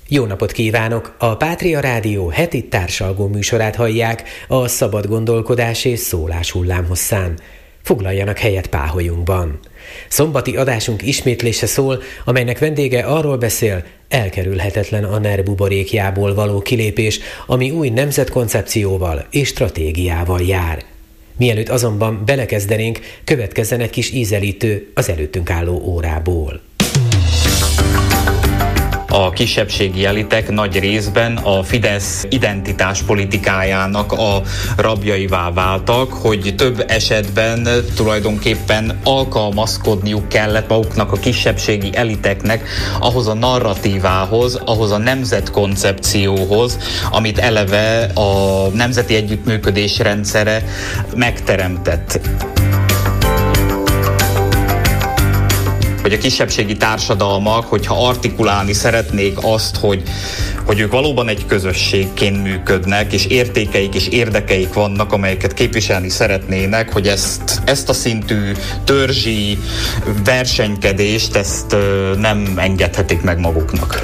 Jó napot kívánok! A Pátria Rádió heti társalgó műsorát hallják a szabad gondolkodás és szólás hullámhosszán. Foglaljanak helyet páholyunkban. Szombati adásunk ismétlése szól, amelynek vendége arról beszél, elkerülhetetlen a NER buborékjából való kilépés, ami új nemzetkoncepcióval és stratégiával jár. Mielőtt azonban belekezdenénk, következzen egy kis ízelítő az előttünk álló órából. A kisebbségi elitek nagy részben a Fidesz identitáspolitikájának a rabjaivá váltak, hogy több esetben tulajdonképpen alkalmazkodniuk kellett maguknak a kisebbségi eliteknek ahhoz a narratívához, ahhoz a nemzetkoncepcióhoz, amit eleve a nemzeti együttműködés rendszere megteremtett. Hogy a kisebbségi társadalmak, hogyha artikulálni szeretnék azt, hogy ők valóban egy közösségként működnek, és értékeik és érdekeik vannak, amelyeket képviselni szeretnének, hogy ezt a szintű törzsi versenykedést, ezt nem engedhetik meg maguknak.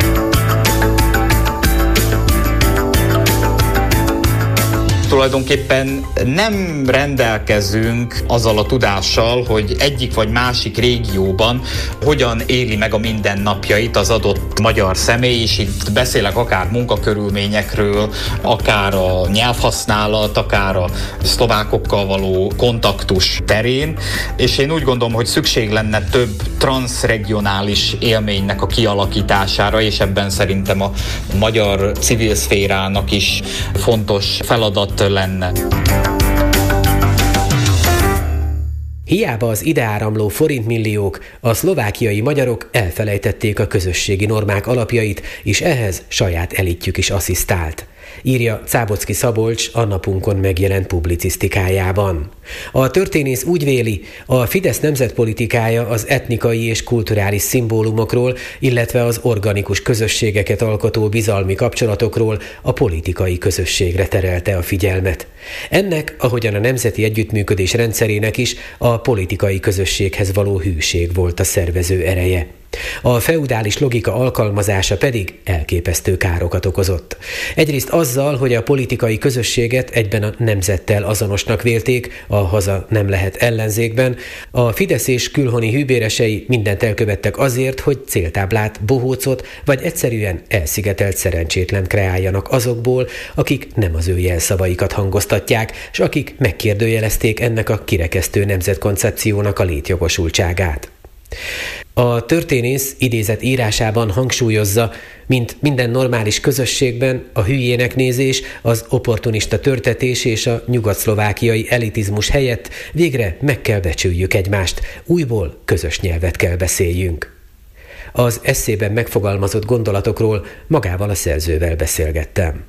Tulajdonképpen nem rendelkezünk azzal a tudással, hogy egyik vagy másik régióban hogyan éli meg a mindennapjait az adott magyar személy, és itt beszélek akár munkakörülményekről, akár a nyelvhasználat, akár a szlovákokkal való kontaktus terén, és én úgy gondolom, hogy szükség lenne több transzregionális élménynek a kialakítására, és ebben szerintem a magyar civil szférának is fontos feladat lenne. Hiába az ideáramló forintmilliók, a szlovákiai magyarok elfelejtették a közösségi normák alapjait, és ehhez saját elitjük is asszisztált, írja Záboczky Szabolcs a napunkon megjelent publicisztikájában. A történész úgy véli, a Fidesz nemzetpolitikája az etnikai és kulturális szimbólumokról, illetve az organikus közösségeket alkotó bizalmi kapcsolatokról a politikai közösségre terelte a figyelmet. Ennek, ahogyan a nemzeti együttműködés rendszerének is, a politikai közösséghez való hűség volt a szervező ereje. A feudális logika alkalmazása pedig elképesztő károkat okozott. Egyrészt azzal, hogy a politikai közösséget egyben a nemzettel azonosnak vélték, a haza nem lehet ellenzékben, a Fidesz és külhoni hűbéresei mindent elkövettek azért, hogy céltáblát, bohócot vagy egyszerűen elszigetelt szerencsétlen kreáljanak azokból, akik nem az ő jelszavaikat hangoztatják, s akik megkérdőjelezték ennek a kirekesztő nemzetkoncepciónak a létjogosultságát. A történész idézet írásában hangsúlyozza, mint minden normális közösségben a hülyének nézés, az opportunista törtetés és a nyugat-szlovákiai elitizmus helyett végre meg kell becsüljük egymást, újból közös nyelvet kell beszéljünk. Az esszében megfogalmazott gondolatokról magával a szerzővel beszélgettem.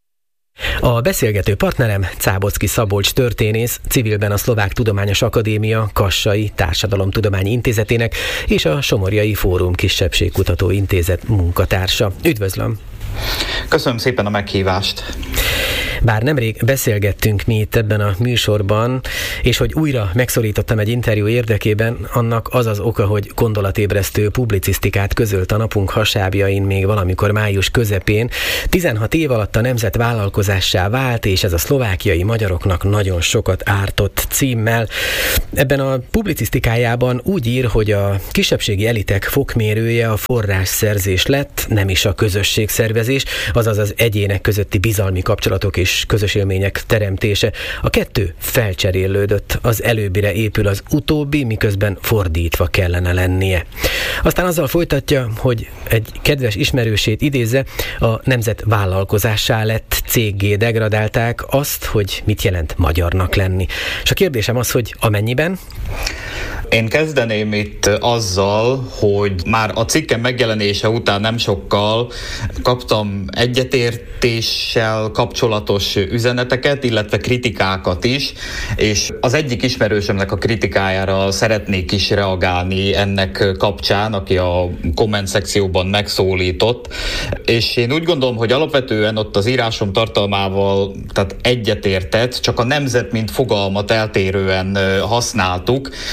A beszélgető partnerem Záboczky Szabolcs történész, civilben a Szlovák Tudományos Akadémia Kassai Társadalomtudományi Intézetének és a Somorjai Fórum Kisebbségkutató Intézet munkatársa. Üdvözlöm! Köszönöm szépen a meghívást! Bár nemrég beszélgettünk mi itt ebben a műsorban, és hogy újra megszorítottam egy interjú érdekében, annak az az oka, hogy gondolatébresztő publicisztikát közölt a napunk hasábjain még valamikor május közepén. 16 év alatt a nemzet vállalkozássá vált, és ez a szlovákiai magyaroknak nagyon sokat ártott címmel. Ebben a publicisztikájában úgy ír, hogy a kisebbségi elitek fokmérője a forrásszerzés lett, nem is a közösségszervezés, azaz az egyének közötti bizalmi kapcsolatok és közös élmények teremtése. A kettő felcserélődött, az előbbire épül az utóbbi, miközben fordítva kellene lennie. Aztán azzal folytatja, hogy egy kedves ismerősét idézze, a nemzet vállalkozássá lett, céggé degradálták azt, hogy mit jelent magyarnak lenni. És a kérdésem az, hogy amennyiben? Én kezdeném itt azzal, hogy már a cikkem megjelenése után nem sokkal kaptam egyetértéssel kapcsolatos üzeneteket, illetve kritikákat is, és az egyik ismerősömnek a kritikájára szeretnék is reagálni ennek kapcsán, aki a komment szekcióban megszólított, és én úgy gondolom, hogy alapvetően ott az írásom tartalmával tehát egyetértett, csak a nemzet mint fogalmat eltérően használtuk, és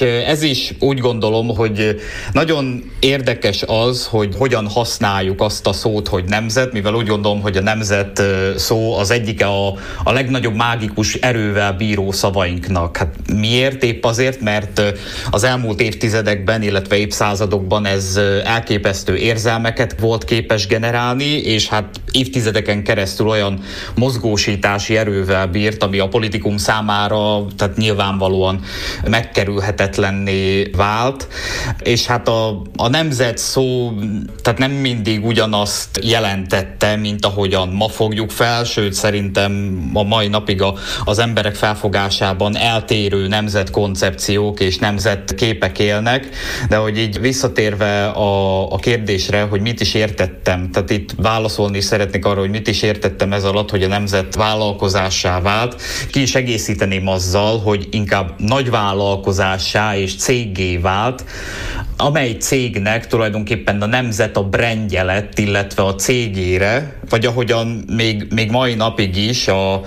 ez is úgy gondolom, hogy nagyon érdekes az, hogy hogyan használjuk azt a szót, hogy nemzet, mivel úgy gondolom, hogy a nemzet szó az egyike a legnagyobb mágikus erővel bíró szavainknak. Hát miért? Épp azért, mert az elmúlt évtizedekben, illetve évszázadokban ez elképesztő érzelmeket volt képes generálni, és hát évtizedeken keresztül olyan mozgósítási erővel bírt, ami a politikum számára tehát nyilvánvalóan megkerülhetetlenné vált, és hát a nemzet szó tehát nem mindig ugyanazt jelentette, mint ahogyan ma fogjuk fel, sőt szerintem a mai napig az emberek felfogásában eltérő nemzetkoncepciók és nemzetképek élnek, de hogy így visszatérve a kérdésre, hogy mit is értettem, tehát itt válaszolni szeretnék arra, hogy mit is értettem ez alatt, hogy a nemzet vállalkozássá vált. Ki is egészíteném azzal, hogy inkább nagy vállalkozássá és céggé vált, amely cégnek tulajdonképpen a nemzet a brandje lett, illetve a cégére, vagy ahogyan még mai napig is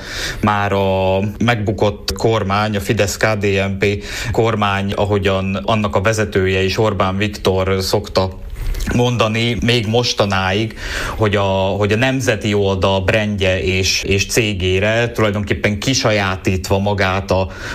már a megbukott kormány, a Fidesz-KDNP kormány, ahogyan annak a vezetője is, Orbán Viktor szokta mondani még mostanáig, hogy a nemzeti oldal brandje és cégére tulajdonképpen kisajátítva magát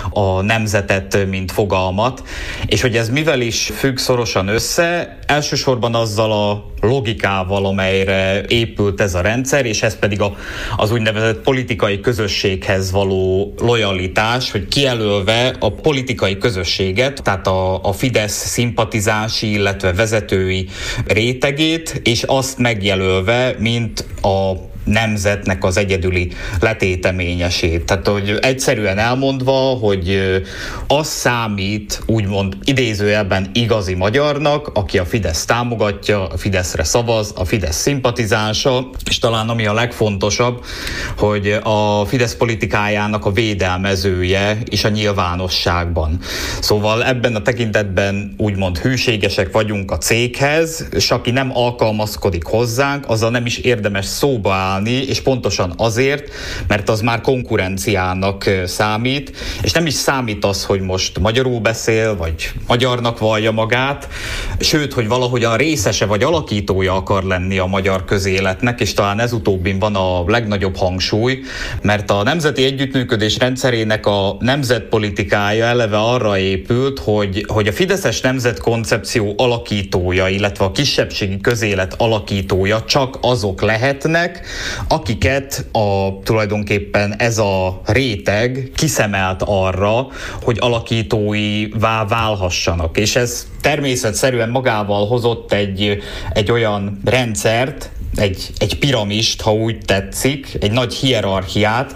a nemzetet, mint fogalmat, és hogy ez mivel is függ szorosan össze, elsősorban azzal a logikával, amelyre épült ez a rendszer, és ez pedig az úgynevezett politikai közösséghez való lojalitás, hogy kijelölve a politikai közösséget, tehát a Fidesz szimpatizánsi, illetve vezetői rétegét, és azt megjelölve, mint a nemzetnek az egyedüli letéteményesét. Tehát, hogy egyszerűen elmondva, hogy az számít, úgymond idézőjelben igazi magyarnak, aki a Fidesz támogatja, a Fideszre szavaz, a Fidesz szimpatizánsa, és talán ami a legfontosabb, hogy a Fidesz politikájának a védelmezője is a nyilvánosságban. Szóval ebben a tekintetben úgymond hűségesek vagyunk a céghez, és aki nem alkalmazkodik hozzánk, azzal nem is érdemes szóba állni, és pontosan azért, mert az már konkurenciának számít, és nem is számít az, hogy most magyarul beszél, vagy magyarnak vallja magát, sőt, hogy valahogyan részese vagy alakítója akar lenni a magyar közéletnek, és talán ez utóbbin van a legnagyobb hangsúly, mert a nemzeti együttműködés rendszerének a nemzetpolitikája eleve arra épült, hogy a fideszes nemzetkoncepció alakítója, illetve a kisebbségi közélet alakítója csak azok lehetnek, akiket tulajdonképpen ez a réteg kiszemelt arra, hogy alakítóivá válhassanak. És ez természetszerűen magával hozott egy olyan rendszert, egy piramist, ha úgy tetszik, egy nagy hierarchiát,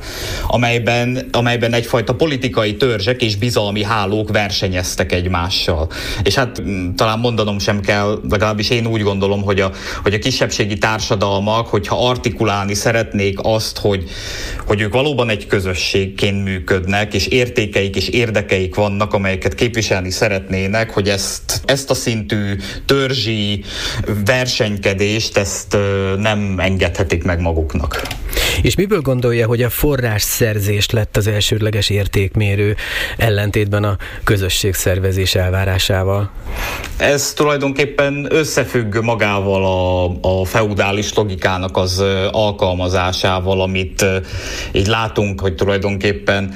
amelyben egyfajta politikai törzsek és bizalmi hálók versenyeztek egymással. És hát talán mondanom sem kell, legalábbis én úgy gondolom, hogy a kisebbségi társadalmak, hogyha artikulálni szeretnék azt, hogy ők valóban egy közösségként működnek, és értékeik és érdekeik vannak, amelyeket képviselni szeretnének, hogy ezt a szintű törzsi versenykedést, ezt nem engedhetik meg maguknak. És miből gondolja, hogy a forrásszerzés lett az elsődleges értékmérő ellentétben a közösségszervezés elvárásával? Ez tulajdonképpen összefügg magával a feudális logikának az alkalmazásával, amit így látunk, hogy tulajdonképpen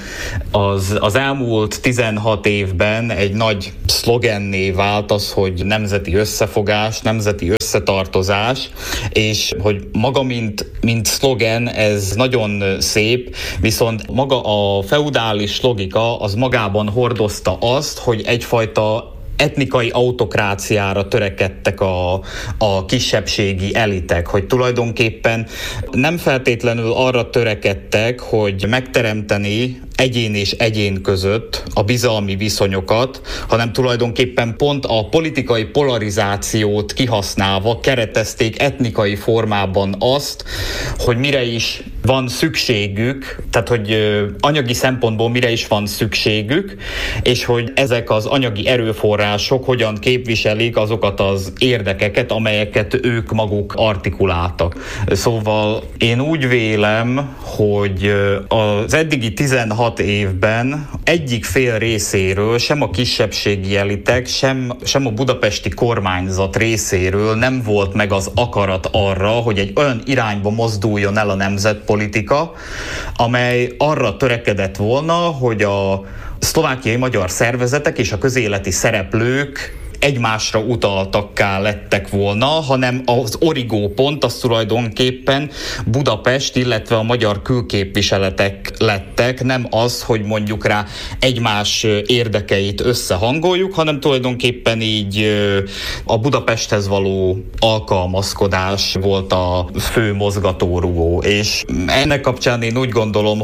az elmúlt 16 évben egy nagy szlogenné vált az, hogy nemzeti összefogás, nemzeti összetartozás, és hogy maga mint szlogen ez nagyon szép, viszont maga a feudális logika az magában hordozta azt, hogy egyfajta etnikai autokráciára törekedtek a kisebbségi elitek, hogy tulajdonképpen nem feltétlenül arra törekedtek, hogy megteremteni egyén és egyén között a bizalmi viszonyokat, hanem tulajdonképpen pont a politikai polarizációt kihasználva keretezték etnikai formában azt, hogy mire is van szükségük, tehát hogy anyagi szempontból mire is van szükségük, és hogy ezek az anyagi erőforrások hogyan képviselik azokat az érdekeket, amelyeket ők maguk artikuláltak. Szóval én úgy vélem, hogy az eddigi 16 6 évben egyik fél részéről, sem a kisebbségi elitek, sem a budapesti kormányzat részéről nem volt meg az akarat arra, hogy egy olyan irányba mozduljon el a nemzetpolitika, amely arra törekedett volna, hogy a szlovákiai magyar szervezetek és a közéleti szereplők egymásra utaltakká lettek volna, hanem az origópont az tulajdonképpen Budapest, illetve a magyar külképviseletek lettek, nem az, hogy mondjuk rá egymás érdekeit összehangoljuk, hanem tulajdonképpen így a Budapesthez való alkalmazkodás volt a fő mozgatórugó. És ennek kapcsán én úgy gondolom,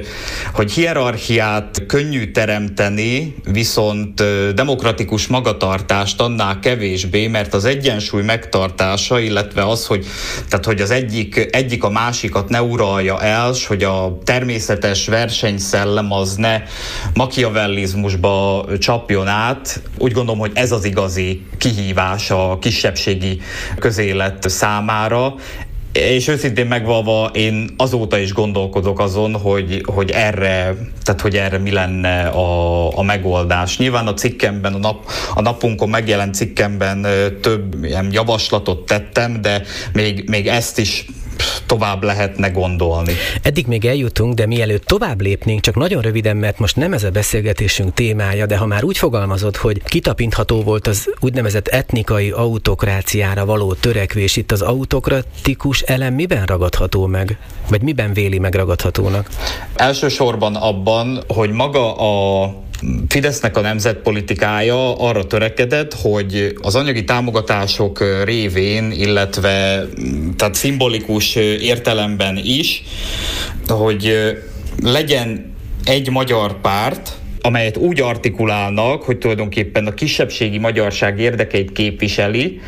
hogy hierarchiát könnyű teremteni, viszont demokratikus magatartás annál kevésbé, mert az egyensúly megtartása, illetve az, hogy az egyik a másikat ne uralja el, s hogy a természetes versenyszellem az ne machiavellizmusba csapjon át. Úgy gondolom, hogy ez az igazi kihívás a kisebbségi közélet számára. És őszintén megvalva én azóta is gondolkodok azon, hogy erre mi lenne a megoldás. Nyilván a cikkemben, a napunkon megjelent cikkemben több ilyen javaslatot tettem, de még ezt is tovább lehetne gondolni. Eddig még eljutunk, de mielőtt tovább lépnénk, csak nagyon röviden, mert most nem ez a beszélgetésünk témája, de ha már úgy fogalmazod, hogy kitapintható volt az úgynevezett etnikai autokráciára való törekvés, itt az autokratikus elem miben ragadható meg? Vagy miben véli megragadhatónak? Elsősorban abban, hogy maga a Fidesznek a nemzetpolitikája arra törekedett, hogy az anyagi támogatások révén, illetve tehát szimbolikus értelemben is, hogy legyen egy magyar párt, amelyet úgy artikulálnak, hogy tulajdonképpen a kisebbségi magyarság érdekeit képviseli,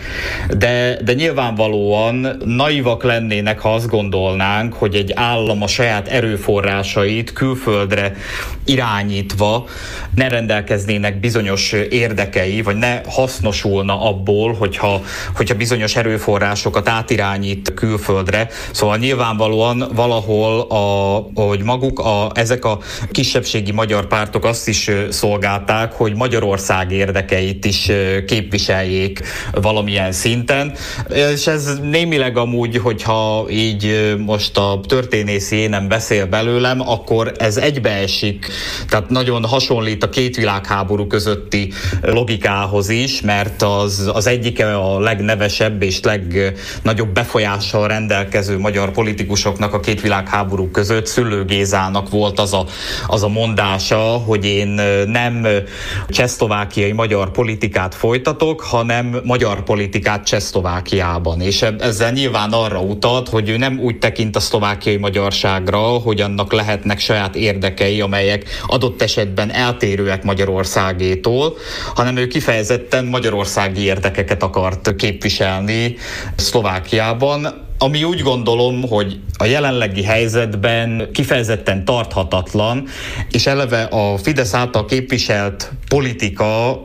de nyilvánvalóan naivak lennének, ha azt gondolnánk, hogy egy állam a saját erőforrásait külföldre irányítva ne rendelkeznének bizonyos érdekei, vagy ne hasznosulna abból, hogyha bizonyos erőforrásokat átirányít külföldre. Szóval nyilvánvalóan valahol, hogy maguk ezek a kisebbségi magyar pártok azt is szolgálták, hogy Magyarország érdekeit is képviseljék valamilyen szinten, és ez némileg amúgy, hogyha így most a történészi énem beszél belőlem, akkor ez egybeesik, tehát nagyon hasonlít a két világháború közötti logikához is, mert az egyike a legnevesebb és legnagyobb befolyással rendelkező magyar politikusoknak a két világháború között, Szüllő Gézának volt az a mondása, hogy én nem csehszlovákiai magyar politikát folytatok, hanem magyar politikát Csehszlovákiában. És ezzel nyilván arra utalt, hogy ő nem úgy tekint a szlovákiai magyarságra, hogy annak lehetnek saját érdekei, amelyek adott esetben eltérőek Magyarországétól, hanem ő kifejezetten magyarországi érdekeket akart képviselni Szlovákiában, ami úgy gondolom, hogy a jelenlegi helyzetben kifejezetten tarthatatlan, és eleve a Fidesz által képviselt politika,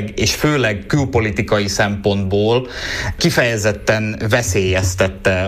főleg külpolitikai szempontból kifejezetten veszélyeztette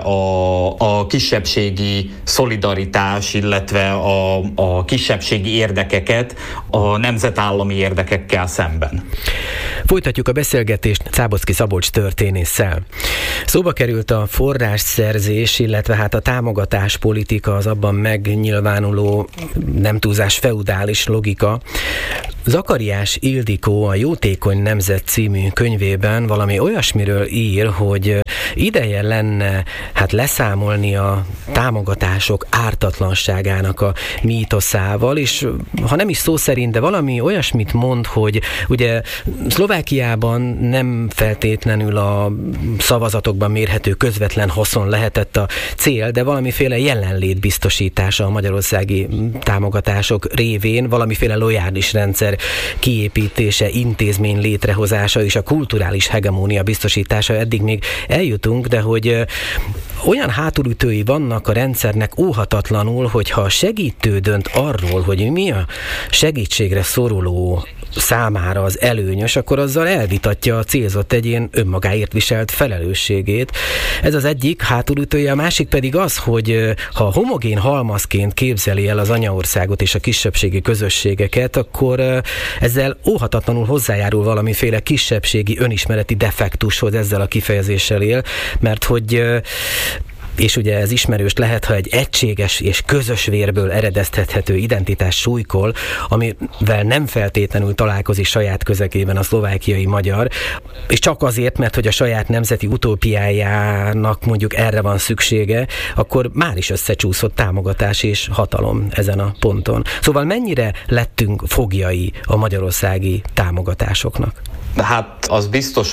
a kisebbségi szolidaritás, illetve a kisebbségi érdekeket a nemzetállami érdekekkel szemben. Folytatjuk a beszélgetést Záboszky Szabolcs történésszel. Szóba került a forrásszerzés, illetve hát a támogatáspolitika, az abban megnyilvánuló, nem túlzás, feudális logika. Zakariás Ildikó a Jótékony Nemzet című könyvében valami olyasmiről ír, hogy ideje lenne leszámolni a támogatások ártatlanságának a mítoszával, és ha nem is szó szerint, de valami olyasmit mond, hogy ugye Szlovákiában nem feltétlenül a szavazatokban mérhető közvetlen haszon lehetett a cél, de valamiféle jelenlét biztosítása a magyarországi támogatások révén, valamiféle lojális rendszer kiépítése, intézmény létrehozása és a kulturális hegemónia biztosítása. Eddig még eljutunk, de hogy olyan hátulütői vannak a rendszernek óhatatlanul, hogyha segítő dönt arról, hogy mi a segítségre szoruló számára az előnyös, akkor azzal elvitatja a célzott egyén önmagáért viselt felelősségét. Ez az egyik hátulütője, a másik pedig az, hogy ha homogén halmazként képzeli el az anyaországot és a kisebbségi közösségeket, akkor ezzel óhatatlanul hozzájárul valamiféle kisebbségi önismereti defektushoz, ezzel a kifejezéssel él, mert hogy és ugye ez ismerős lehet, ha egy egységes és közös vérből eredeztethető identitás súlykol, amivel nem feltétlenül találkozik saját közegében a szlovákiai magyar, és csak azért, mert hogy a saját nemzeti utópiájának mondjuk erre van szüksége, akkor már is összecsúszott támogatás és hatalom ezen a ponton. Szóval mennyire lettünk foglyai a magyarországi támogatásoknak? Hát az biztos,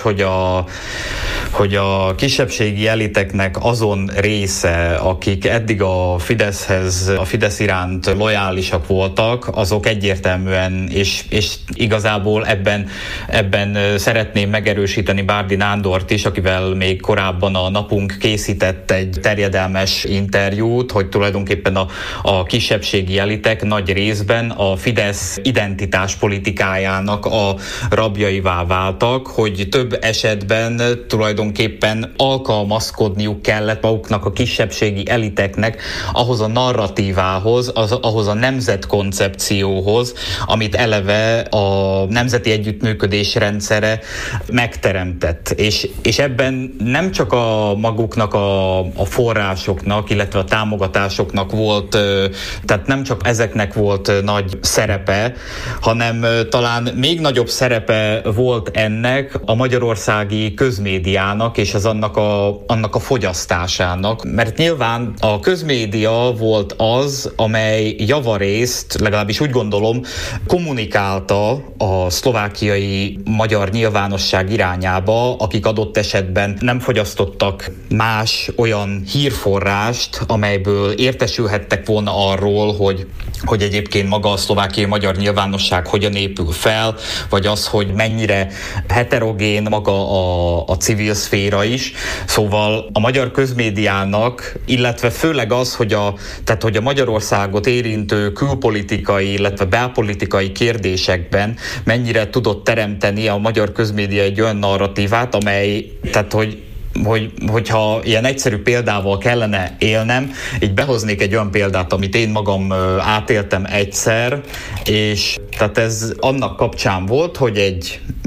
hogy a kisebbségi eliteknek azon része, akik eddig a Fidesz iránt lojálisak voltak, azok egyértelműen, és igazából ebben szeretném megerősíteni Bárdi Nándort is, akivel még korábban a Napunk készített egy terjedelmes interjút, hogy tulajdonképpen a kisebbségi elitek nagy részben a Fidesz identitáspolitikájának a rabjaivá váltak, hogy több esetben tulajdonképpen alkalmazkodniuk kellett maguknak a kisebbségi eliteknek ahhoz a narratívához, ahhoz a nemzetkoncepcióhoz, amit eleve a nemzeti együttműködés rendszere megteremtett. És ebben nem csak a maguknak a forrásoknak, illetve a támogatásoknak volt, tehát nem csak ezeknek volt nagy szerepe, hanem talán még nagyobb szerepe volt ennek a magyarországi közmédiának és annak a fogyasztásának, mert nyilván a közmédia volt az, amely javarészt, legalábbis úgy gondolom, kommunikálta a szlovákiai magyar nyilvánosság irányába, akik adott esetben nem fogyasztottak más olyan hírforrást, amelyből értesülhettek volna arról, hogy egyébként maga a szlovákiai magyar nyilvánosság hogyan épül fel, vagy az, hogy mennyire heterogén maga a civil szféra is. Szóval a magyar közmédiának, illetve főleg az, hogy a Magyarországot érintő külpolitikai, illetve belpolitikai kérdésekben mennyire tudott teremteni a magyar közmédia egy olyan narratívát, amely, tehát hogyha ilyen egyszerű példával kellene élnem, így behoznék egy olyan példát, amit én magam átéltem egyszer, és tehát ez annak kapcsán volt, hogy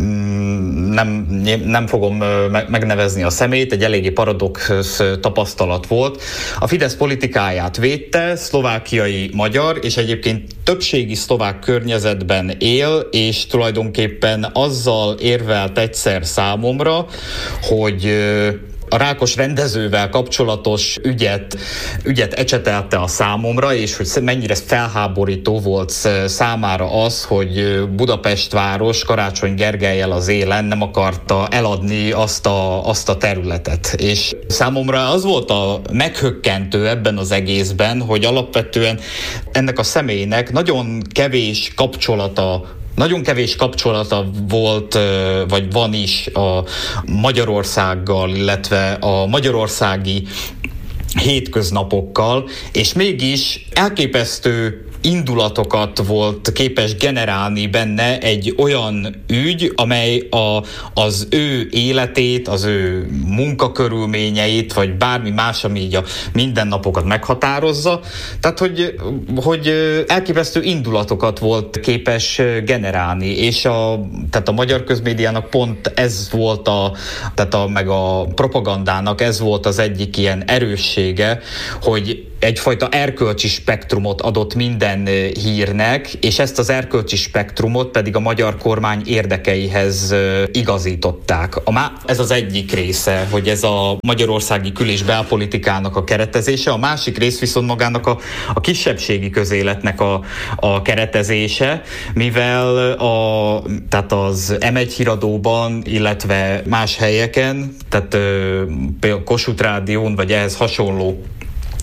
nem fogom megnevezni a szemét, egy eléggé paradox tapasztalat volt. A Fidesz politikáját védte, szlovákiai magyar, és egyébként többségi szlovák környezetben él, és tulajdonképpen azzal érvelt egyszer számomra, hogy a Rákos rendezővel kapcsolatos ügyet ecsetelte a számomra, és hogy mennyire felháborító volt számára az, hogy Budapest város Karácsony Gergellyel az élen nem akarta eladni azt a területet. És számomra az volt a meghökkentő ebben az egészben, hogy alapvetően ennek a személynek nagyon kevés kapcsolata volt, vagy van is a Magyarországgal, illetve a magyarországi hétköznapokkal, és mégis elképesztő indulatokat volt képes generálni benne egy olyan ügy, amely az ő életét, az ő munkakörülményeit, vagy bármi más, ami így a mindennapokat meghatározza. Tehát, hogy elképesztő indulatokat volt képes generálni, és tehát a magyar közmédiának pont ez volt meg a propagandának ez volt az egyik ilyen erőssége, hogy egyfajta erkölcsi spektrumot adott minden hírnek, és ezt az erkölcsi spektrumot pedig a magyar kormány érdekeihez igazították. Ez az egyik része, hogy ez a magyarországi kül- és belpolitikának a keretezése, a másik rész viszont magának a kisebbségi közéletnek a keretezése, mivel tehát az M1 híradóban, illetve más helyeken, tehát például Kossuth Rádión, vagy ehhez hasonló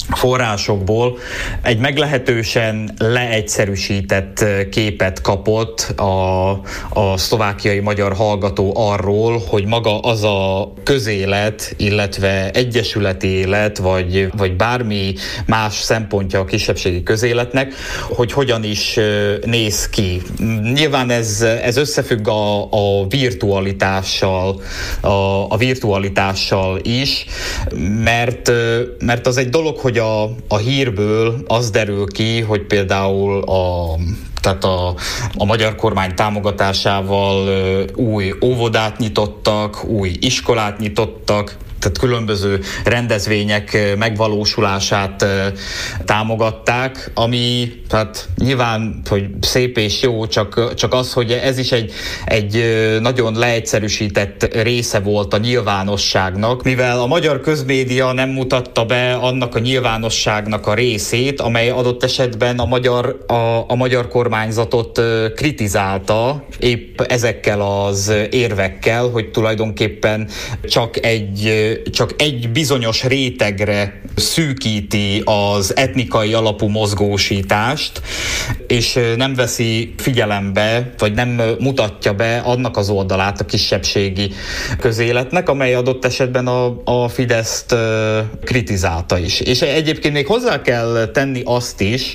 forrásokból egy meglehetősen leegyszerűsített képet kapott a szlovákiai magyar hallgató arról, hogy maga az a közélet, illetve egyesületi élet, vagy bármi más szempontja a kisebbségi közéletnek, hogy hogyan is néz ki. Nyilván ez összefügg a virtualitással is, mert az egy dolog, hogy a hírből az derül ki, hogy például tehát a magyar kormány támogatásával új óvodát nyitottak, új iskolát nyitottak, tehát különböző rendezvények megvalósulását támogatták, ami hát nyilván, hogy szép és jó, csak az, hogy ez is egy nagyon leegyszerűsített része volt a nyilvánosságnak, mivel a magyar közmédia nem mutatta be annak a nyilvánosságnak a részét, amely adott esetben a magyar kormányzatot kritizálta épp ezekkel az érvekkel, hogy tulajdonképpen csak egy bizonyos rétegre szűkíti az etnikai alapú mozgósítást, és nem veszi figyelembe, vagy nem mutatja be annak az oldalát a kisebbségi közéletnek, amely adott esetben a Fideszt kritizálta is. És egyébként még hozzá kell tenni azt is,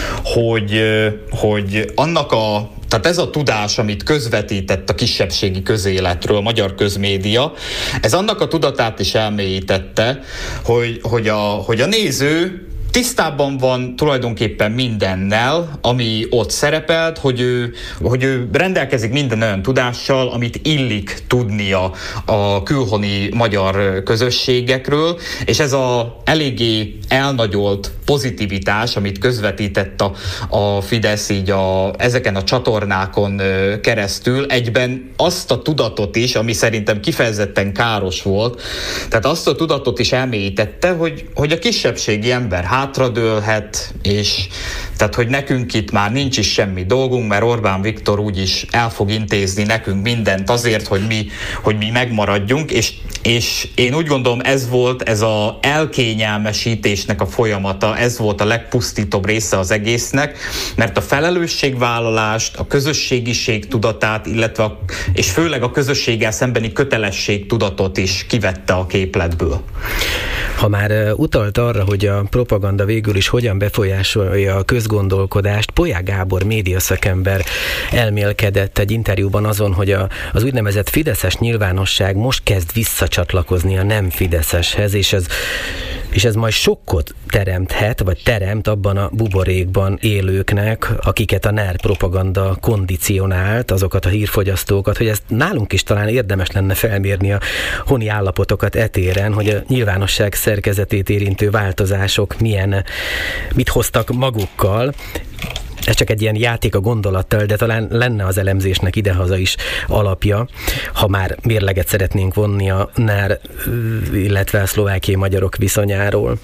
hogy tehát ez a tudás, amit közvetített a kisebbségi közéletről a magyar közmédia, ez annak a tudatát is elmélyítette, hogy a néző tisztában van tulajdonképpen mindennel, ami ott szerepelt, hogy ő rendelkezik minden olyan tudással, amit illik tudnia a külhoni magyar közösségekről, és ez a eléggé elnagyolt pozitivitás, amit közvetített a Fidesz így ezeken a csatornákon keresztül, egyben azt a tudatot is, ami szerintem kifejezetten káros volt, tehát azt a tudatot is elmélyítette, hogy a kisebbségi ember hátradőlhet, és tehát, hogy nekünk itt már nincs is semmi dolgunk, mert Orbán Viktor úgyis el fog intézni nekünk mindent azért, hogy mi megmaradjunk, és én úgy gondolom, ez az elkényelmesítésnek a folyamata, ez volt a legpusztítóbb része az egésznek, mert a felelősségvállalást, a közösségiség tudatát, és főleg a közösséggel szembeni kötelesség tudatot is kivette a képletből. Ha már utalt arra, hogy a propaganda végül is hogyan befolyásolja a közgondolkodást, Polyák Gábor médiaszakember elmélkedett egy interjúban azon, hogy az úgynevezett fideszes nyilvánosság most kezd visszacsatlakozni a nem fideszeshez, és ez majd sokkot teremthet, vagy teremt abban a buborékban élőknek, akiket a NER propaganda kondicionált, azokat a hírfogyasztókat, hogy ezt nálunk is talán érdemes lenne felmérni a honi állapotokat etéren, hogy a nyilvánosság szerkezetét érintő változások mit hoztak magukkal. Ez csak egy ilyen játék a gondolattal, de talán lenne az elemzésnek idehaza is alapja, ha már mérleget szeretnénk vonni a NER, illetve a szlovákiai magyarok viszonyáról.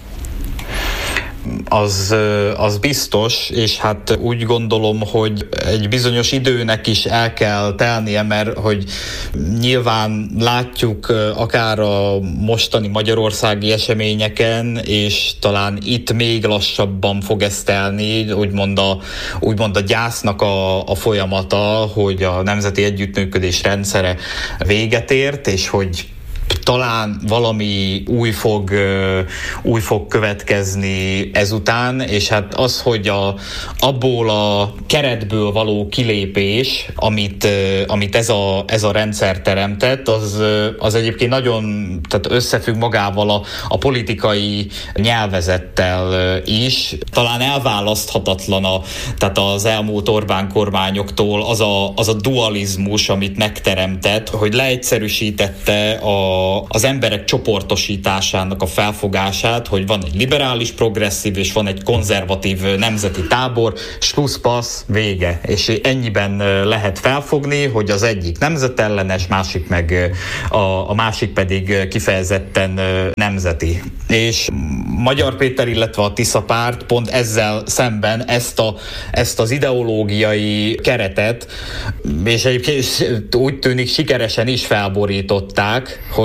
Az biztos, és hát úgy gondolom, hogy egy bizonyos időnek is el kell telnie, mert hogy nyilván látjuk akár a mostani magyarországi eseményeken, és talán itt még lassabban fog ezt telni, úgymond a gyásznak a folyamata, hogy a nemzeti együttműködés rendszere véget ért, és hogy talán valami új fog következni ezután, és hát az, hogy abból a keretből való kilépés, amit ez a rendszer teremtett, az egyébként nagyon tehát összefügg magával a politikai nyelvezettel is. Talán elválaszthatatlan tehát az elmúlt Orbán kormányoktól az a dualizmus, amit megteremtett, hogy leegyszerűsítette az emberek csoportosításának a felfogását, hogy van egy liberális, progresszív, és van egy konzervatív nemzeti tábor, slusszpassz, vége. És ennyiben lehet felfogni, hogy az egyik nemzetellenes, a másik pedig kifejezetten nemzeti. És Magyar Péter, illetve a Tisza párt pont ezzel szemben ezt az ideológiai keretet, és egyébként úgy tűnik sikeresen is felborították, hogy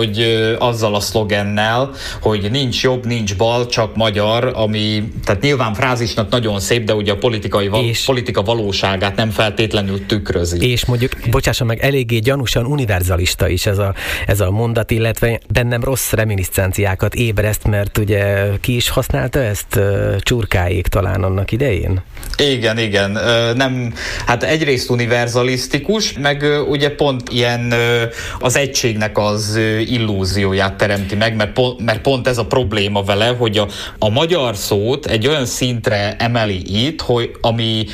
hogy azzal a szlogennel, hogy nincs jobb, nincs bal, csak magyar, ami, tehát nyilván frázisnak nagyon szép, de ugye a politika valóságát nem feltétlenül tükrözi. És mondjuk, bocsásson meg, eléggé gyanúsan univerzalista is ez a mondat, illetve bennem rossz reminiscenciákat ébreszt, mert ugye ki is használta ezt? Csurkáék talán annak idején? Igen. Nem, hát egyrészt univerzalisztikus, meg ugye pont ilyen az egységnek az illúzióját teremti meg, mert pont ez a probléma vele, hogy a magyar szót egy olyan szintre emeli itt, ami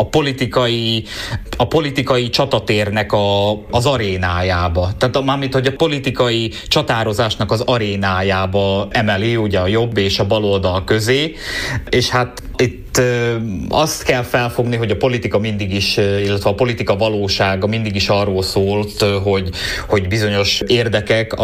a politikai csatatérnek az arénájába. Tehát mármint, hogy a politikai csatározásnak az arénájába emeli ugye a jobb és a baloldal közé, és hát itt azt kell felfogni, hogy a politika mindig is, illetve a politika valósága mindig is arról szólt, hogy bizonyos érdekek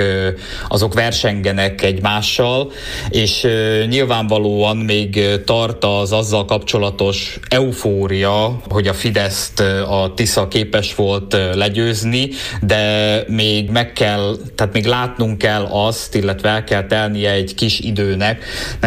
azok versengenek egymással, és nyilvánvalóan még tart az azzal kapcsolatos eufória, hogy a Fideszt a Tisza képes volt legyőzni, de még még látnunk kell azt, illetve el kell telnie egy kis időnek,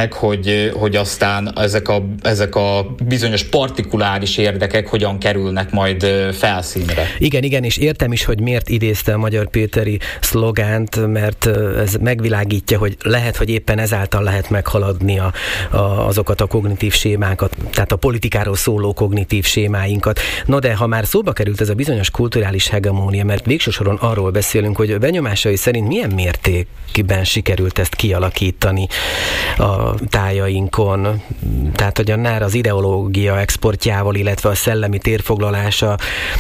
hogy aztán ezek a bizonyos partikuláris érdekek hogyan kerülnek majd felszínre. Igen, és értem is, hogy miért idézte a Magyar Péteri szlogánt, mert ez megvilágítja, hogy lehet, hogy éppen ezáltal lehet meghaladni azokat a kognitív sémákat, tehát a politikáról szóló kognitív sémáinkat. No de ha már szóba került ez a bizonyos kulturális hegemónia, mert végső soron arról beszélünk, hogy benyomásai szerint milyen mértékben sikerült ezt kialakítani a tájainkon, tehát hogy a NÁR az ideológia exportjával, illetve a szellemi térfoglalása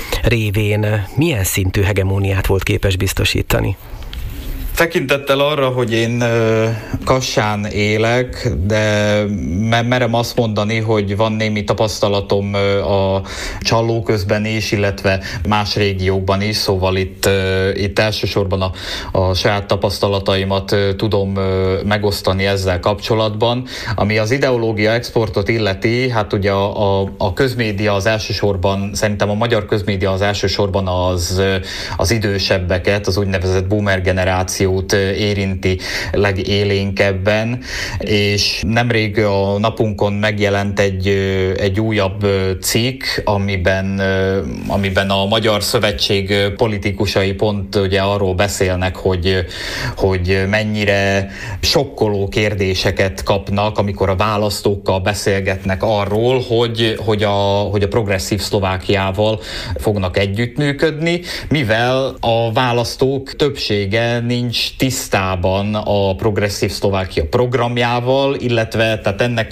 révén milyen szintű hegemóniát volt képes biztosítani? Tekintettel arra, hogy én Kassán élek, de merem azt mondani, hogy van némi tapasztalatom a Csallóközben is, illetve más régiókban is, szóval itt elsősorban a saját tapasztalataimat tudom megosztani ezzel kapcsolatban. Ami az ideológia exportot illeti, hát ugye a közmédia az elsősorban, szerintem a magyar közmédia az elsősorban az idősebbeket, az úgynevezett boomer generációt érinti legélénkebben, és nemrég a napunkon megjelent egy újabb cikk, amiben a Magyar Szövetség politikusai pont ugye arról beszélnek, hogy mennyire sokkoló kérdéseket kapnak, amikor a választókkal beszélgetnek arról, hogy a progresszív Szlovákiával fognak együttműködni, mivel a választók többsége nincs tisztában a progresszív Szlovákia programjával, illetve tehát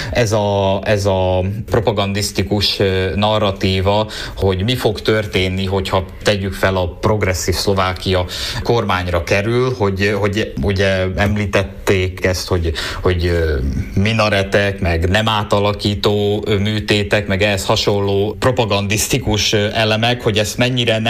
ez a propagandisztikus narratíva, hogy mi fog történni, hogyha tegyük fel a progresszív Szlovákia kormányra kerül, hogy ugye említették ezt, hogy minaretek, meg nem átalakító műtétek, meg ehhez hasonló propagandisztikus elemek, hogy ez mennyire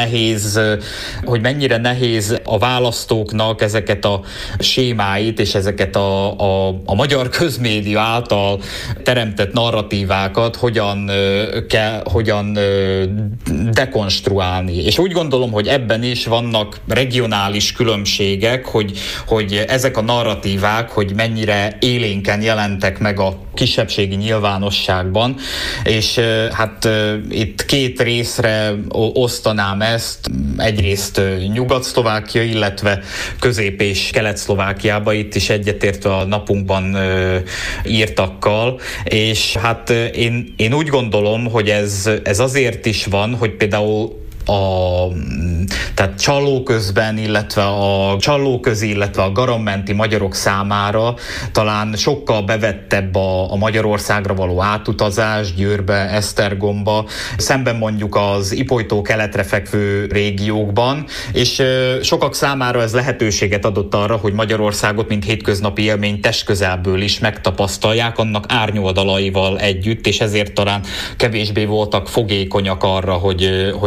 nehéz a választóknak ezeket a sémáit és ezeket a magyar közmédia által teremtett narratívákat hogyan dekonstruálni. És úgy gondolom, hogy ebben is vannak regionális különbségek, hogy ezek a narratívák, hogy mennyire élénken jelentek meg a kisebbségi nyilvánosságban, és hát itt két részre osztanám ezt, egyrészt Nyugat-Szlovákia, illetve Közép- és Kelet-Szlovákiába, itt is egyetértve a napunkban írtakkal, és hát én úgy gondolom, hogy ez azért is van, hogy például tehát Csallóközben, illetve a Csallóközi, illetve a Garamenti magyarok számára talán sokkal bevettebb a Magyarországra való átutazás, Győrbe, Esztergomba, szemben mondjuk az Ipolytól keletre fekvő régiókban, és sokak számára ez lehetőséget adott arra, hogy Magyarországot, mint hétköznapi élmény testközelből is megtapasztalják, annak árnyoldalaival együtt, és ezért talán kevésbé voltak fogékonyak arra, hogy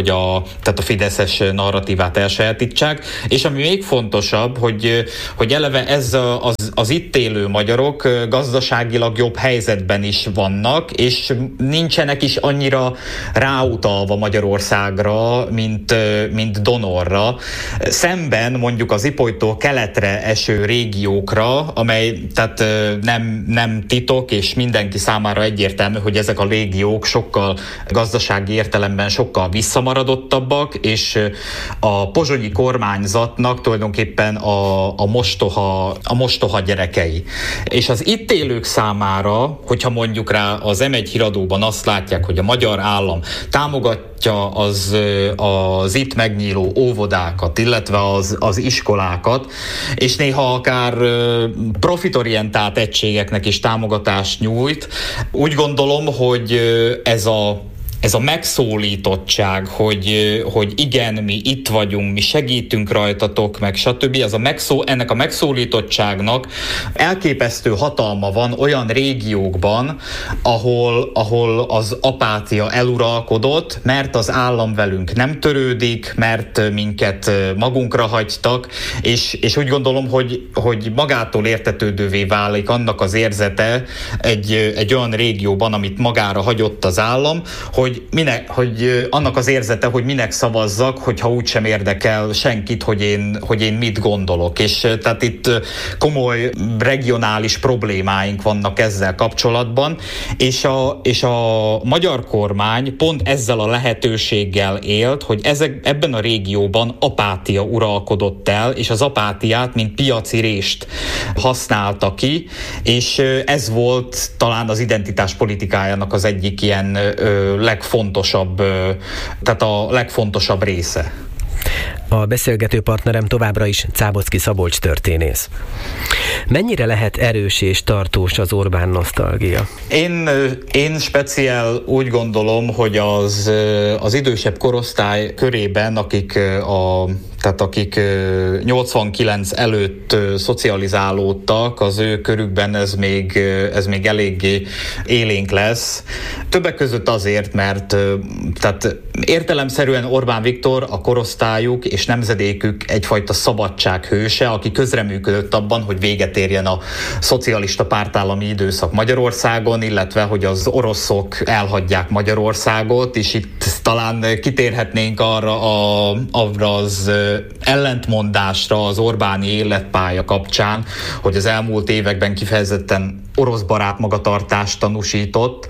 tehát a fideszes narratívát elsajátítsák. És ami még fontosabb, hogy eleve ez az itt élő magyarok gazdaságilag jobb helyzetben is vannak, és nincsenek is annyira ráutalva Magyarországra, mint donorra. Szemben mondjuk az Ipolytól keletre eső régiókra, amely tehát nem titok, és mindenki számára egyértelmű, hogy ezek a régiók sokkal gazdasági értelemben sokkal visszamaradottabbak, és a pozsonyi kormányzatnak tulajdonképpen a mostoha gyerekei. És az itt élők számára, hogyha mondjuk rá az M1 híradóban azt látják, hogy a magyar állam támogatja az itt megnyíló óvodákat, illetve az iskolákat, és néha akár profitorientált egységeknek is támogatást nyújt. Úgy gondolom, hogy ez a megszólítottság, hogy igen, mi itt vagyunk, mi segítünk rajtatok, meg stb. Ennek a megszólítottságnak elképesztő hatalma van olyan régiókban, ahol az apátia eluralkodott, mert az állam velünk nem törődik, mert minket magunkra hagytak, és úgy gondolom, hogy magától értetődővé válik annak az érzete egy olyan régióban, amit magára hagyott az állam, hogy annak az érzete, hogy minek szavazzak, hogyha úgysem érdekel senkit, hogy én mit gondolok. És tehát itt komoly regionális problémáink vannak ezzel kapcsolatban, és a magyar kormány pont ezzel a lehetőséggel élt, hogy ebben a régióban apátia uralkodott el, és az apátiát, mint piaci rést használta ki, és ez volt talán az identitás politikájának az egyik ilyen legfontosabb része. A beszélgető partnerem továbbra is Záboczky Szabolcs történész. Mennyire lehet erős és tartós az Orbán nosztalgia? Én speciál úgy gondolom, hogy az idősebb korosztály körében, akik 89 előtt szocializálódtak, az ő körükben ez még eléggé élénk lesz. Többek között azért, mert tehát értelemszerűen Orbán Viktor, a korosztályuk és nemzedékük egyfajta szabadsághőse, aki közreműködött abban, hogy véget érjen a szocialista pártállami időszak Magyarországon, illetve hogy az oroszok elhagyják Magyarországot, és itt talán kitérhetnénk arra az ellentmondásra az Orbáni életpálya kapcsán, hogy az elmúlt években kifejezetten orosz barát magatartást tanúsított,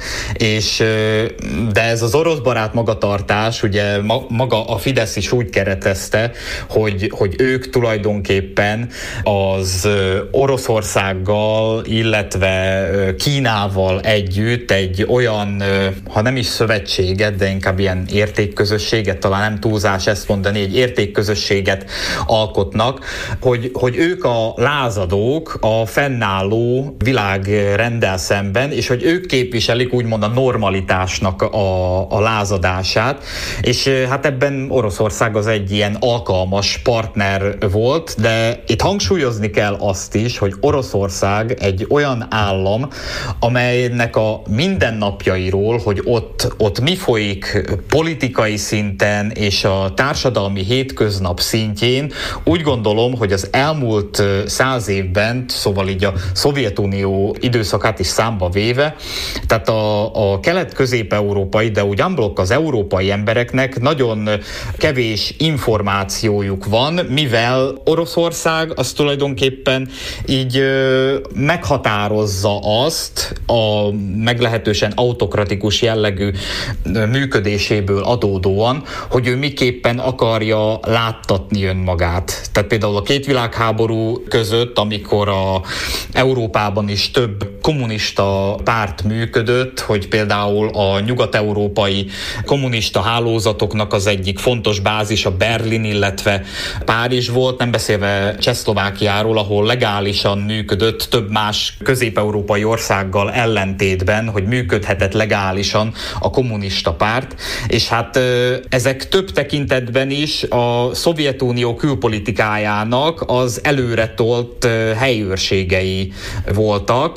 de ez az orosz barát magatartás, ugye maga a Fidesz is úgy keretezte, hogy ők tulajdonképpen az Oroszországgal, illetve Kínával együtt egy olyan, ha nem is szövetséget, de inkább ilyen értékközösséget, talán nem túlzás ezt mondani, egy értékközösséget alkotnak, hogy ők a lázadók a fennálló világrenddel szemben, és hogy ők képviselik úgymond a normalitásnak a lázadását, és hát ebben Oroszország az egy ilyen alkalmas partner volt, de itt hangsúlyozni kell azt is, hogy Oroszország egy olyan állam, amelynek a mindennapjairól, hogy ott mi folyik politikai szinten és a társadalmi hétköznap szintjén, úgy gondolom, hogy az elmúlt 100 évben, szóval így a Szovjetunió időszakát is számba véve, tehát a kelet-közép-európai, de úgy unblock az európai embereknek nagyon kevés információjuk van, mivel Oroszország az tulajdonképpen így meghatározza azt a meglehetősen autokratikus jellegű működéséből adódóan, hogy ő miképpen akarja láttatni önmagát. Tehát például a két világháború között, amikor Európában is több kommunista párt működött, hogy például a nyugat-európai kommunista hálózatoknak az egyik fontos bázisa Berlin, illetve Párizs volt, nem beszélve Csehszlovákiáról, ahol legálisan működött több más közép-európai országgal ellentétben, hogy működhetett legálisan a kommunista párt, és hát ezek több tekintetben is a Szovjetunió külpolitikájának az előretolt helyőrségei voltak.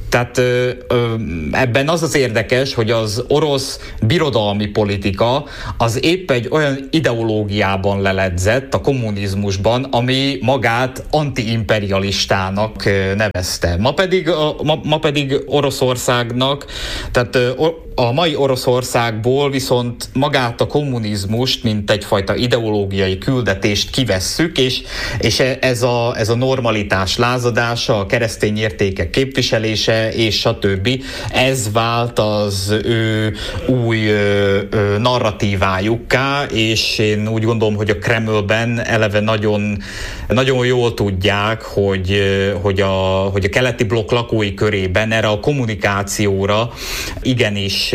Tehát ebben az érdekes, hogy az orosz birodalmi politika az épp egy olyan ideológiában leledzett a kommunizmusban, ami magát antiimperialistának nevezte. Ma pedig Oroszországnak, tehát a mai Oroszországból viszont magát a kommunizmust, mint egyfajta ideológiai küldetést kivesszük, és ez a normalitás lázadása, a keresztény értékek képviselése, és stb. Ez vált az ő új narratívájukká, és én úgy gondolom, hogy a Kremlben eleve nagyon, nagyon jól tudják, hogy a keleti blokk lakói körében erre a kommunikációra igenis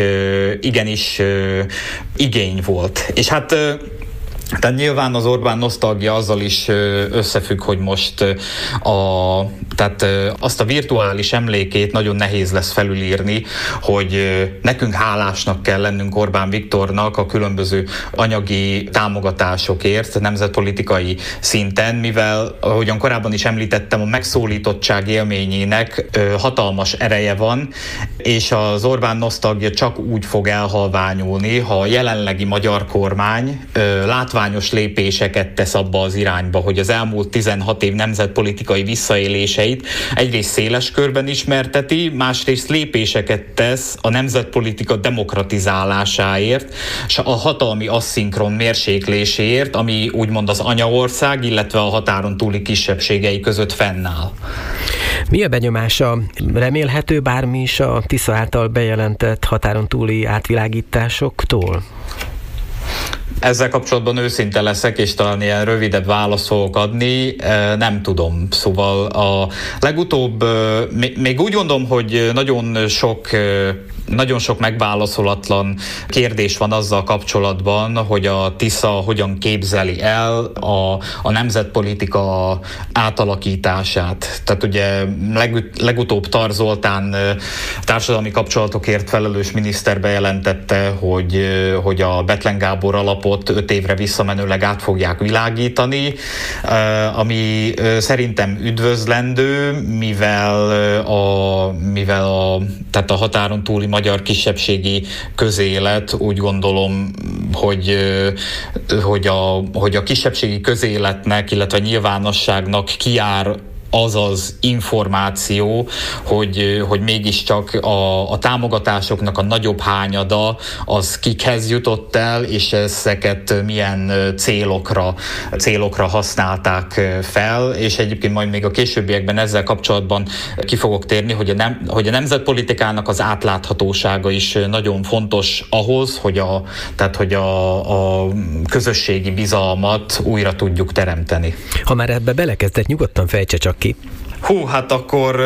igény volt. És tehát nyilván az Orbán nosztalgia azzal is összefügg, hogy most tehát azt a virtuális emlékét nagyon nehéz lesz felülírni, hogy nekünk hálásnak kell lennünk Orbán Viktornak a különböző anyagi támogatásokért nemzetpolitikai szinten, mivel, ahogyan korábban is említettem, a megszólítottság élményének hatalmas ereje van, és az Orbán nosztalgia csak úgy fog elhalványulni, ha a jelenlegi magyar kormány látványos lépéseket tesz abba az irányba, hogy az elmúlt 16 év nemzetpolitikai visszaéléseit egyrészt széles körben ismerteti, másrészt lépéseket tesz a nemzetpolitika demokratizálásáért, és a hatalmi asszinkron mérsékléséért, ami úgymond az anyaország, illetve a határon túli kisebbségei között fennáll. Mi a benyomása? Remélhető bármi is a Tisza által bejelentett határon túli átvilágításoktól? Ezzel kapcsolatban őszinte leszek, és talán ilyen rövidebb választ fogok adni, nem tudom. Szóval a legutóbb, még úgy gondolom, hogy nagyon sok megválaszolatlan kérdés van azzal kapcsolatban, hogy a Tisza hogyan képzeli el a nemzetpolitika átalakítását. Tehát ugye legutóbb Tar Zoltán társadalmi kapcsolatokért felelős miniszter bejelentette, hogy a Bethlen Gábor alapot 5 évre visszamenőleg át fogják világítani, ami szerintem üdvözlendő, mivel a határon túli magyar kisebbségi közélet úgy gondolom, hogy a kisebbségi közéletnek, illetve nyilvánosságnak kijár az információ, hogy mégiscsak a támogatásoknak a nagyobb hányada az kikhez jutott el, és ezeket milyen célokra használták fel, és egyébként majd még a későbbiekben ezzel kapcsolatban ki fogok térni, hogy a nemzetpolitikának az átláthatósága is nagyon fontos ahhoz, hogy a közösségi bizalmat újra tudjuk teremteni. Ha már ebbe belekezdett, nyugodtan fejtse csak ki. Hát akkor,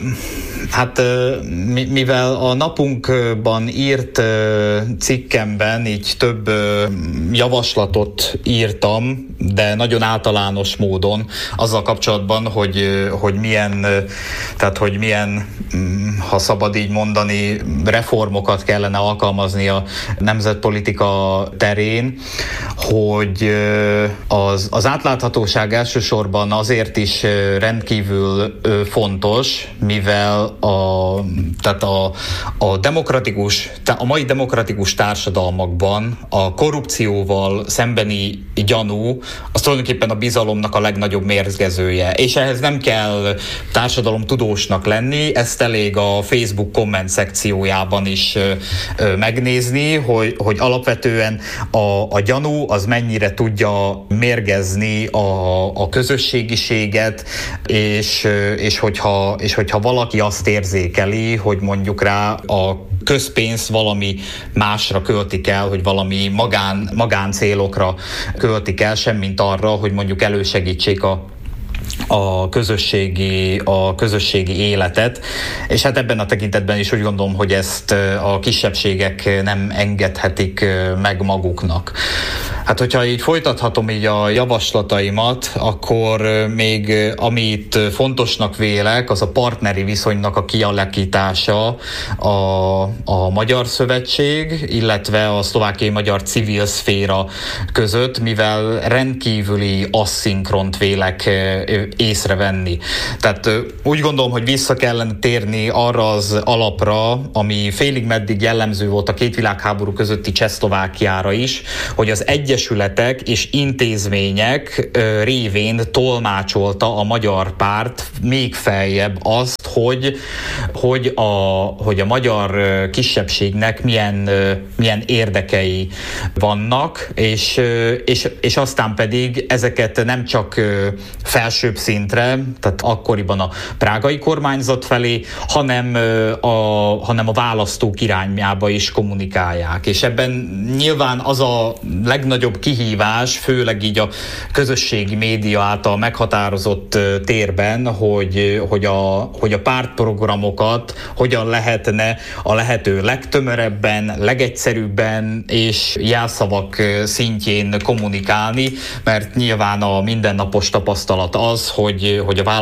mivel a napunkban írt cikkemben így több javaslatot írtam, de nagyon általános módon azzal kapcsolatban, hogy milyen, ha szabad így mondani, reformokat kellene alkalmazni a nemzetpolitika terén, hogy az átláthatóság elsősorban azért is rendkívül fontos, mivel a mai demokratikus társadalmakban a korrupcióval szembeni gyanú az tulajdonképpen a bizalomnak a legnagyobb mérgezője. És ehhez nem kell társadalomtudósnak lenni, ezt elég a Facebook komment szekciójában is megnézni, hogy alapvetően a gyanú az mennyire tudja mérgezni a közösségiséget, és hogyha valaki azt érzékeli, hogy mondjuk rá a közpénzt valami másra költik el, hogy valami magáncélokra költik el, semmint arra, hogy mondjuk elősegítsék a közösségi életet, és hát ebben a tekintetben is úgy gondolom, hogy ezt a kisebbségek nem engedhetik meg maguknak. Hát, hogyha így folytathatom így a javaslataimat, akkor még amit fontosnak vélek, az a partneri viszonynak a kialakítása a Magyar Szövetség, illetve a szlovákiai magyar civil szféra között, mivel rendkívüli asszinkront vélek észrevenni. Tehát úgy gondolom, hogy vissza kellene térni arra az alapra, ami félig meddig jellemző volt a két világháború közötti Csehszlovákiára is, hogy az egyesületek és intézmények révén tolmácsolta a magyar párt még feljebb azt, hogy a magyar kisebbségnek milyen érdekei vannak, és aztán pedig ezeket nem csak felsőbb szintre, tehát akkoriban a prágai kormányzat felé, hanem a választók irányába is kommunikálják. És ebben nyilván az a legnagyobb kihívás, főleg így a közösségi média által meghatározott térben, hogy a pártprogramokat hogyan lehetne a lehető legtömörebben, legegyszerűbben és jelszavak szintjén kommunikálni, mert nyilván a mindennapos tapasztalat az, hogy a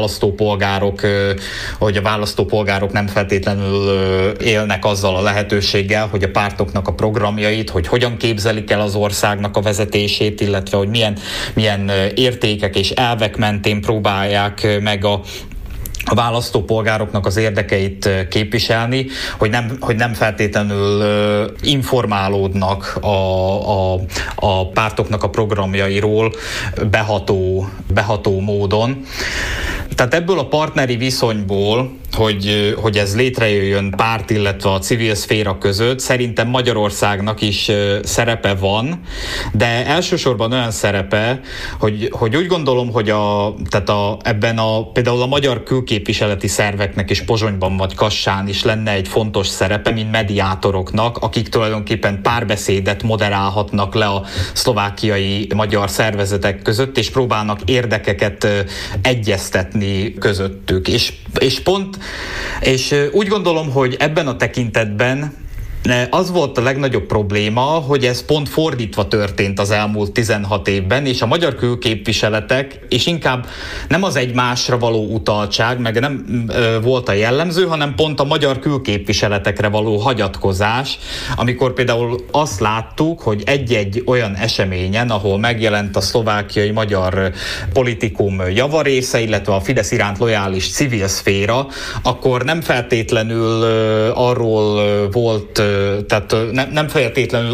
választópolgárok nem feltétlenül élnek azzal a lehetőséggel, hogy a pártoknak a programjait, hogy hogyan képzelik el az országnak a vezetését, illetve hogy milyen értékek és elvek mentén próbálják meg a választópolgároknak az érdekeit képviselni, hogy nem feltétlenül informálódnak a pártoknak a programjairól beható módon. Tehát ebből a partneri viszonyból, hogy ez létrejöjjön párt, illetve a civil szféra között, szerintem Magyarországnak is szerepe van, de elsősorban olyan szerepe, hogy úgy gondolom, hogy például a magyar külképviseleti szerveknek is Pozsonyban vagy Kassán is lenne egy fontos szerepe, mint mediátoroknak, akik tulajdonképpen párbeszédet moderálhatnak le a szlovákiai magyar szervezetek között, és próbálnak érdekeket egyeztetni közöttük. És úgy gondolom, hogy ebben a tekintetben az volt a legnagyobb probléma, hogy ez pont fordítva történt az elmúlt 16 évben, és a magyar külképviseletek, és inkább nem az egymásra való utaltság, meg nem volt a jellemző, hanem pont a magyar külképviseletekre való hagyatkozás, amikor például azt láttuk, hogy egy-egy olyan eseményen, ahol megjelent a szlovákiai magyar politikum javarésze, illetve a Fidesz iránt lojális civil szféra, akkor nem feltétlenül arról volt, tehát nem feltétlenül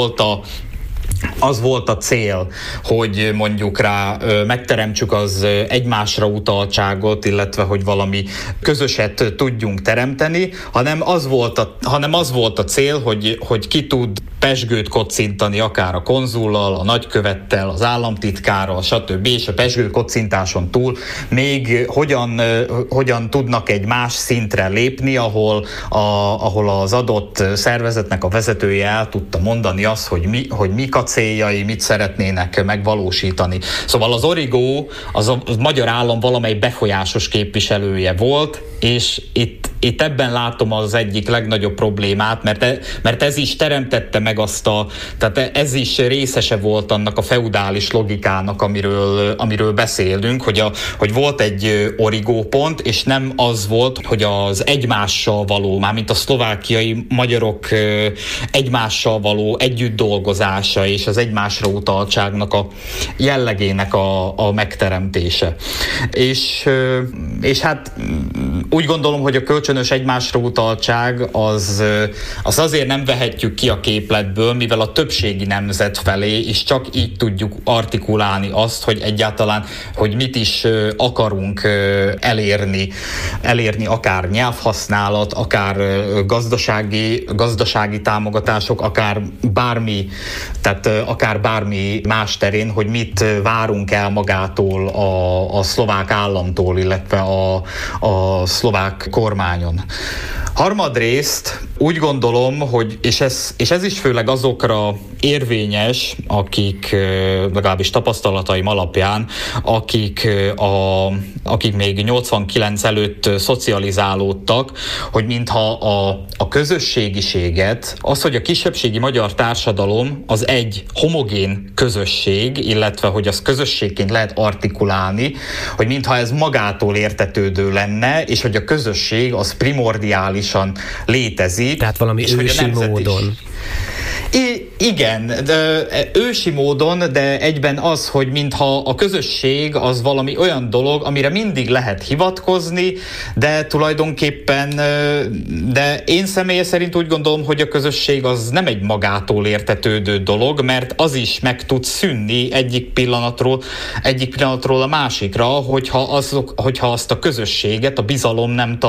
az volt a cél, hogy mondjuk rá megteremtsük az egymásra utaltságot, illetve hogy valami közöset tudjunk teremteni, hanem az volt a cél, hogy ki tud pezsgőt kocintani akár a konzullal, a nagykövettel, az államtitkárral, stb. És a pezsgő kocintáson túl még hogyan tudnak egy más szintre lépni, ahol az adott szervezetnek a vezetője el tudta mondani azt, hogy mik a céljai, mit szeretnének megvalósítani. Szóval az Origo az a magyar állam valamely befolyásos képviselője volt, és itt ebben látom az egyik legnagyobb problémát, mert ez is teremtette meg tehát ez is részese volt annak a feudális logikának, amiről beszélünk, hogy volt egy origópont, és nem az volt, hogy az egymással való, mármint a szlovákiai magyarok egymással való együtt dolgozása és az egymásra utaltságnak a jellegének a megteremtése. És hát úgy gondolom, hogy a kölcsönös egymásra utaltság az azért nem vehetjük ki a képletből, mivel a többségi nemzet felé is csak így tudjuk artikulálni azt, hogy egyáltalán, hogy mit is akarunk elérni akár nyelvhasználat, akár gazdasági támogatások, akár bármi más terén, hogy mit várunk el magától a szlovák államtól, illetve a szlovák kormányon. Harmadrészt úgy gondolom, hogy, és ez is főleg azokra érvényes, akik legalábbis tapasztalataim alapján, akik még 89 előtt szocializálódtak, hogy mintha a közösségiséget, az, hogy a kisebbségi magyar társadalom az egy homogén közösség, illetve hogy az közösségként lehet artikulálni, hogy mintha ez magától értetődő lenne, és hogy a közösség az primordiálisan létezik. Tehát valami ősi módon. Igen, de ősi módon, de egyben az, hogy mintha a közösség az valami olyan dolog, amire mindig lehet hivatkozni, de tulajdonképpen, de én személye szerint úgy gondolom, hogy a közösség az nem egy magától értetődő dolog, mert az is meg tud szűnni egyik pillanatról a másikra, hogyha azt a közösséget a bizalom nem